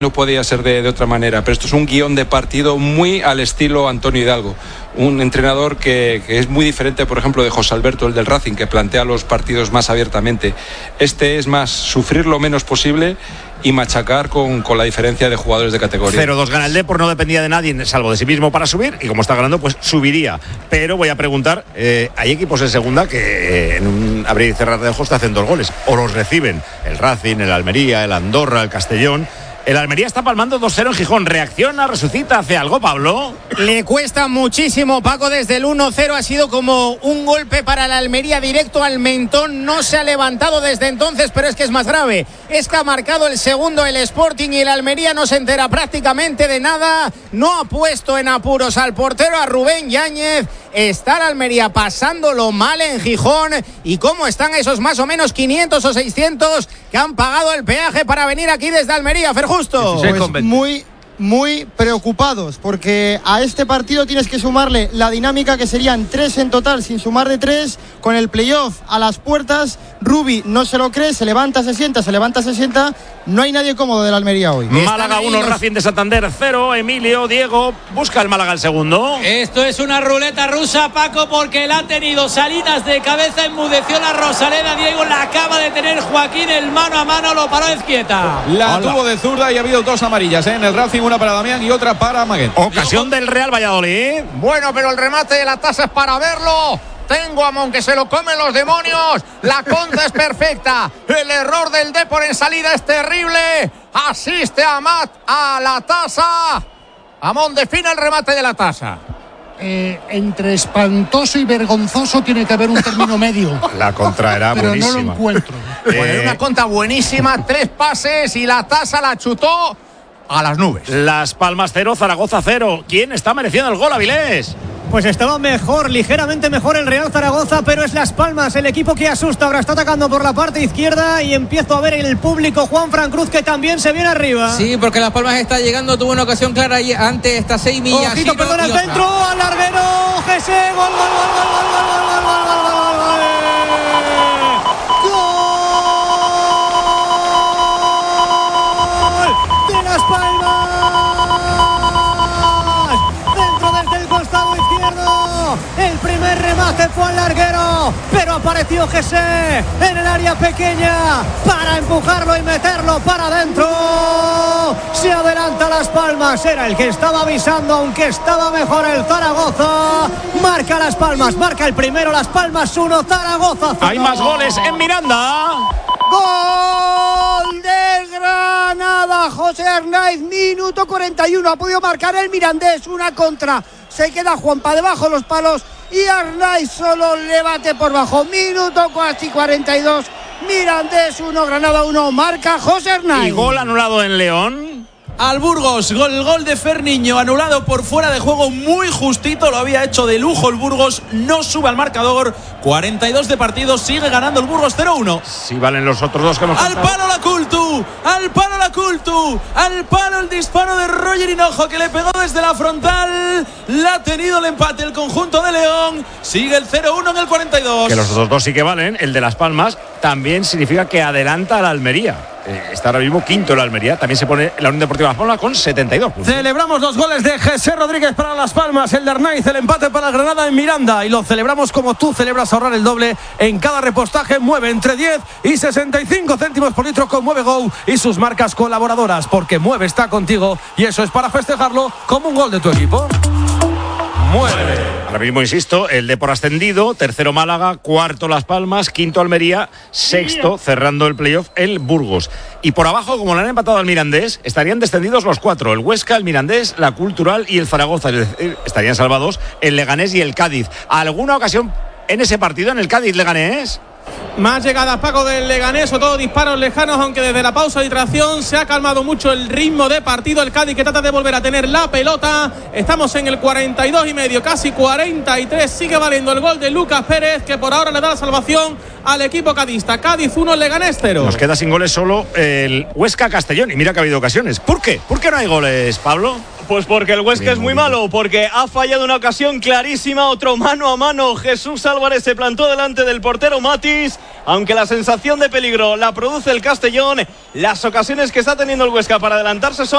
No podía ser de otra manera, pero esto es un guión de partido muy al estilo Antonio Hidalgo, un entrenador que es muy diferente, por ejemplo, de José Alberto, el del Racing, que plantea los partidos más abiertamente. Este es más sufrir lo menos posible y machacar con la diferencia de jugadores de categoría. 0-2 gana el Depor, no dependía de nadie salvo de sí mismo para subir, y como está ganando pues subiría. Pero voy a preguntar, hay equipos en segunda que en un abrir y cerrar de ojos te hacen 2 goles o los reciben, el Racing, el Almería, el Andorra, el Castellón. El Almería está palmando 2-0 en Gijón. ¿Reacciona, resucita, hace algo, Pablo? Le cuesta muchísimo, Paco. Desde el 1-0 ha sido como un golpe para el Almería directo al mentón. No se ha levantado desde entonces, pero es que es más grave. Es que ha marcado el segundo el Sporting y el Almería no se entera prácticamente de nada. No ha puesto en apuros al portero, a Rubén Yáñez. Está el Almería pasándolo mal en Gijón. ¿Y cómo están esos más o menos 500 o 600 que han pagado el peaje para venir aquí desde Almería, Ferjusto? Pues muy preocupados, porque a este partido tienes que sumarle la dinámica, que serían 3 en total, sin sumar de 3, con el playoff a las puertas. Rubi no se lo cree, se levanta, se sienta, se levanta, se sienta. No hay nadie cómodo del Almería hoy. Málaga 1, Racing de Santander 0. Emilio, Diego, busca el Málaga el segundo. Esto es una ruleta rusa, Paco, porque la ha tenido Salinas de cabeza, enmudeció la Rosaleda. Diego la acaba de tener Joaquín, el mano a mano lo paró Ezquieta. La tuvo de zurda y ha habido 2 amarillas en el Racing, una para Damián y otra para Maguén. Ocasión del Real Valladolid. Bueno, pero el remate de la tasa es para verlo. Tengo a Mon que se lo comen los demonios. La contra es perfecta. El error del Depor en salida es terrible. Asiste a Amat a la tasa. Amón define el remate de la tasa. Entre espantoso y vergonzoso tiene que haber un término medio. La contra era pero buenísima. no lo encuentro. Bueno, era una contra buenísima. 3 pases y la tasa la chutó a las nubes. Las Palmas 0, Zaragoza 0. ¿Quién está mereciendo el gol, Avilés? Pues estaba mejor, ligeramente mejor el Real Zaragoza, pero es Las Palmas el equipo que asusta. Ahora está atacando por la parte izquierda y empiezo a ver el público Juanfran Cruz, que también se viene arriba. Sí, porque Las Palmas está llegando, tuvo una ocasión clara ahí ante esta 6 millas. Ojito, perdona, el centro, al larguero, Jesse, gol, gol, gol, gol, gol, gol, gol, gol, gol, gol, gol, gol. Las Palmas, dentro desde el costado izquierdo, el primer remate fue al larguero, pero apareció Jesse en el área pequeña para empujarlo y meterlo para adentro. Se adelanta Las Palmas, era el que estaba avisando, aunque estaba mejor el Zaragoza. Marca Las Palmas, marca el primero Las Palmas 1, Zaragoza 0. Hay más goles en Miranda. Gol de Granada, José Arnaiz, minuto 41, ha podido marcar el Mirandés, una contra, se queda Juanpa debajo de los palos y Arnaiz solo le bate por bajo, minuto casi 42, Mirandés 1, Granada 1, marca José Arnaiz. Y gol anulado en León. Al Burgos, gol de Ferniño, anulado por fuera de juego, muy justito, lo había hecho de lujo el Burgos, no sube al marcador, 42 de partido, sigue ganando el Burgos 0-1. Si valen los otros dos que hemos Al palo la Cultu, al palo el disparo de Roger Hinojo, que le pegó desde la frontal, la ha tenido el empate el conjunto de León, sigue el 0-1 en el 42. Que los otros dos sí que valen, el de Las Palmas también significa que adelanta a la Almería. Está ahora mismo quinto en la Almería. También se pone la Unión Deportiva Las Palmas con 72 puntos. Celebramos 2 goles de Jesse Rodríguez para Las Palmas, el de Arnaiz, el empate para Granada en Miranda, y lo celebramos como tú celebras ahorrar el doble en cada repostaje. Mueve entre 10 y 65 céntimos por litro con Mueve Go y sus marcas colaboradoras, porque Mueve está contigo y eso es para festejarlo como un gol de tu equipo. Mueve. Ahora mismo, insisto, el Depor ascendido, tercero Málaga, cuarto Las Palmas, quinto Almería, sexto, cerrando el playoff, el Burgos. Y por abajo, como le han empatado al Mirandés, estarían descendidos los 4, el Huesca, el Mirandés, la Cultural y el Zaragoza. Es decir, estarían salvados el Leganés y el Cádiz. ¿Alguna ocasión en ese partido, en el Cádiz-Leganés? Más llegadas, Paco, del Leganés, o todo disparos lejanos, aunque desde la pausa de tracción se ha calmado mucho el ritmo de partido. El Cádiz que trata de volver a tener la pelota. Estamos en el 42 y medio, casi 43. Sigue valiendo el gol de Lucas Pérez, que por ahora le da la salvación al equipo cadista. Cádiz 1, Leganés 0. Nos queda sin goles solo el Huesca-Castellón. Y mira que ha habido ocasiones. ¿Por qué? ¿Por qué no hay goles, Pablo? Pues porque el Huesca es muy malo, porque ha fallado una ocasión clarísima, otro mano a mano. Jesús Álvarez se plantó delante del portero Matis, aunque la sensación de peligro la produce el Castellón. Las ocasiones que está teniendo el Huesca para adelantarse son